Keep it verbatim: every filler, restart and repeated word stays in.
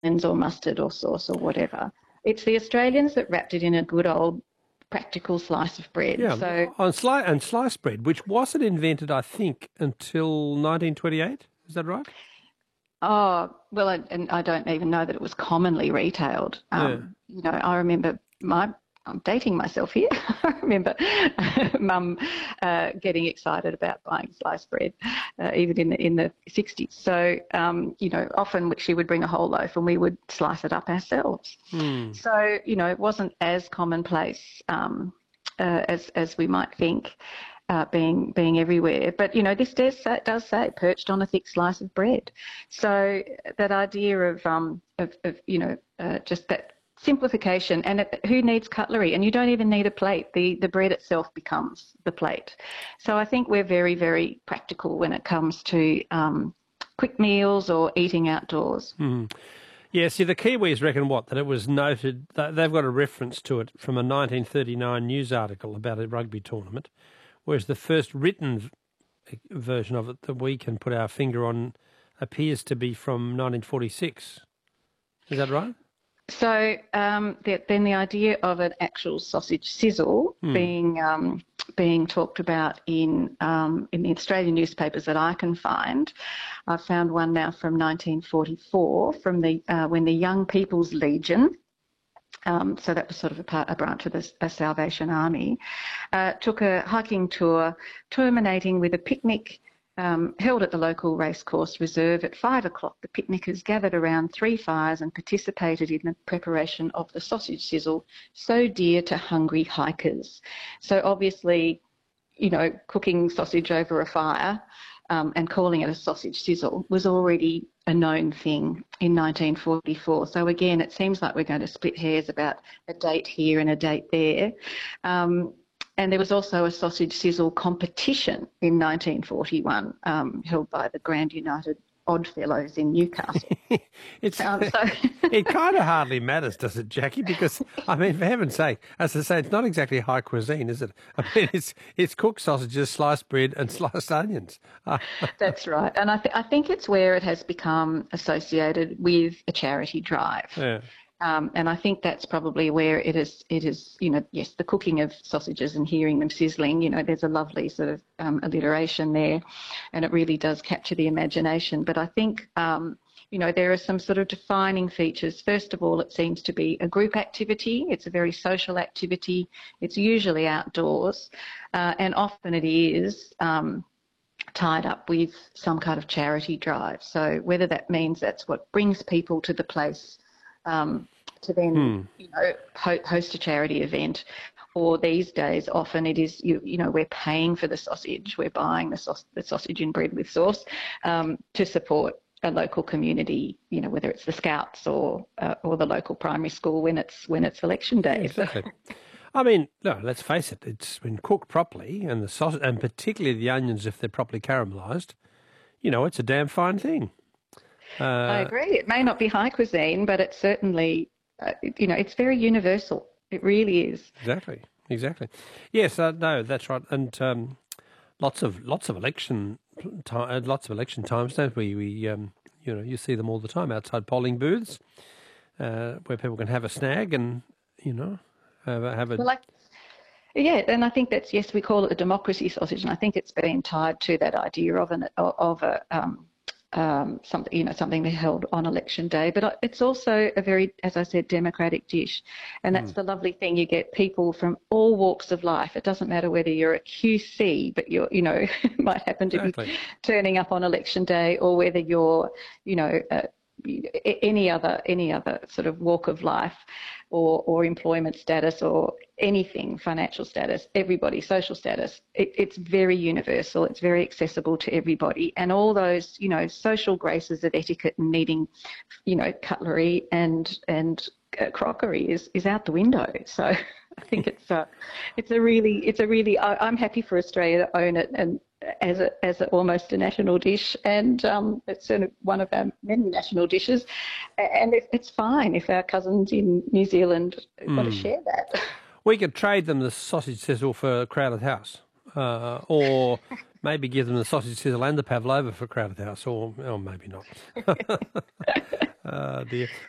onions or mustard or sauce or whatever. It's the Australians that wrapped it in a good old practical slice of bread. Yeah, so on sli- and sliced bread, which wasn't invented, I think, until nineteen twenty-eight. Is that right? Oh, well, I, and I don't even know that it was commonly retailed. Um, yeah. You know, I remember my, I'm dating myself here. I remember Mum uh, getting excited about buying sliced bread, uh, even in the, in the sixties. So, um, you know, often she would bring a whole loaf and we would slice it up ourselves. Hmm. So, you know, it wasn't as commonplace um, uh, as, as we might think. Uh, being being everywhere, but you know this does say, does say perched on a thick slice of bread. So that idea of um of, of you know uh, just that simplification, and it, who needs cutlery? And you don't even need a plate. The the bread itself becomes the plate. So I think we're very very practical when it comes to um, quick meals or eating outdoors. Hmm. Yeah, see, the Kiwis reckon what? That it was noted, they've got a reference to it from a nineteen thirty-nine news article about a rugby tournament, whereas the first written version of it that we can put our finger on appears to be from nineteen forty-six. Is that right? So um, the, then the idea of an actual sausage sizzle hmm. being um, being talked about in um, in the Australian newspapers that I can find, I found one now from nineteen forty-four from the uh, when the Young People's Legion. Um, so that was sort of a, part, a branch of the a Salvation Army, uh, took a hiking tour, terminating with a picnic um, held at the local racecourse reserve at five o'clock. The picnickers gathered around three fires and participated in the preparation of the sausage sizzle, so dear to hungry hikers. So obviously, you know, cooking sausage over a fire um, and calling it a sausage sizzle was already a known thing in nineteen forty-four. So again, it seems like we're going to split hairs about a date here and a date there. Um, and there was also a sausage sizzle competition in nineteen forty-one um, held by the Grand United Oddfellows in Newcastle. it's, um, so it kind of hardly matters, does it, Jackie? Because, I mean, for heaven's sake, as I say, it's not exactly high cuisine, is it? I mean, it's it's cooked sausages, sliced bread and sliced onions. That's right. And I, th- I think it's where it has become associated with a charity drive. Yeah. Um, and I think that's probably where it is, it is, you know, yes, the cooking of sausages and hearing them sizzling, you know, there's a lovely sort of um, alliteration there, and it really does capture the imagination. But I think, um, you know, there are some sort of defining features. First of all, it seems to be a group activity. It's a very social activity. It's usually outdoors, uh, and often it is um, tied up with some kind of charity drive. So whether that means that's what brings people to the place Um, to then, hmm. you know, ho- host a charity event, or these days often it is, you, you know, we're paying for the sausage, we're buying the, saus- the sausage and bread with sauce um, to support a local community, you know, whether it's the Scouts or uh, or the local primary school when it's when it's election day. Yeah, exactly. I mean, no, let's face it, it's when cooked properly, and the sausage, and particularly the onions if they're properly caramelised, you know, it's a damn fine thing. Uh, I agree. It may not be high cuisine, but it's certainly, uh, you know, it's very universal. It really is. Exactly, exactly. Yes, uh, no, that's right. And um, lots of lots of election time, lots of election times, don't we? We, um, you know, you see them all the time outside polling booths, uh, where people can have a snag and, you know, have a. Have a well, like, yeah, and I think that's, yes, we call it the democracy sausage, and I think it's been tied to that idea of an of a. Um, Um, something, you know, something held on election day, but it's also a very, as I said, democratic dish, and that's mm. the lovely thing. You get people from all walks of life. It doesn't matter whether you're a Q C, but you're, you know, might happen to exactly. be turning up on election day, or whether you're, you know, uh, any other any other sort of walk of life, or or employment status, or anything, financial status, everybody, social status. It, it's very universal. It's very accessible to everybody, and all those, you know, social graces of etiquette and needing, you know, cutlery and and uh, crockery is is out the window. So I think it's a it's a really it's a really I, I'm happy for Australia to own it and as a as a, almost a national dish, and um, it's sort of one of our many national dishes, and it, it's fine if our cousins in New Zealand mm. want to share that. We could trade them the sausage sizzle for Crowded House, uh, or maybe give them the sausage sizzle and the pavlova for Crowded House, or, or maybe not. uh, dear.